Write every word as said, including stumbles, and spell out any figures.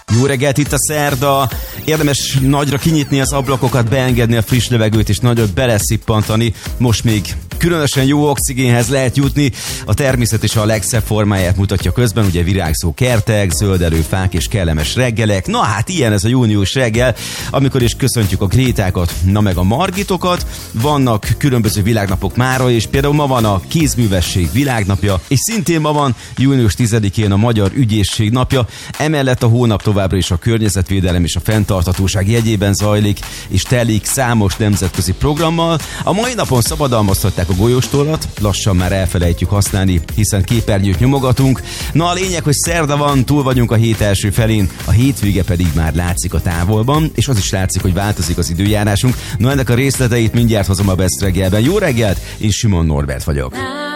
Jó reggelt, itt a szerda. Érdemes nagyra kinyitni az ablakokat, beengedni a friss levegőt és nagyot beleszippantani. Most még különösen jó oxigénhez lehet jutni. A természet is a legszebb formáját mutatja közben, ugye virágzó kertek, zöldelő fák és kellemes reggelek. Na hát ilyen ez a június reggel, amikor is köszöntjük a Grétákat, na meg a Margitokat. Vannak különböző világnapok mára, és például ma van a kézművesség világnapja, és szintén ma van június tizedikén a Magyar Ügyészség napja. Emellett a hónap továbbra is a környezetvédelem és a fenntarthatóság jegyében zajlik, és telik számos nemzetközi programmal. A mai napon szabadalmaztatták a golyóstollat, lassan már elfelejtjük használni, hiszen képernyőt nyomogatunk. Na a lényeg, hogy szerda van, túl vagyunk a hét első felén, a hétvége pedig már látszik a távolban, és az is látszik, hogy változik az időjárásunk. Na ennek a részleteit mindjárt hozom a Best reggelben. Jó reggelt, én Simon Norbert vagyok.